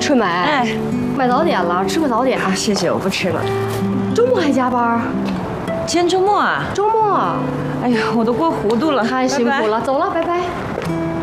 春梅， 哎， 买早点了，吃个早点。 啊，谢谢，我不吃了。 周末还加班？ 今天周末啊？ 周末？ 哎呀，我都过糊涂了， 太辛苦了，走了，拜拜。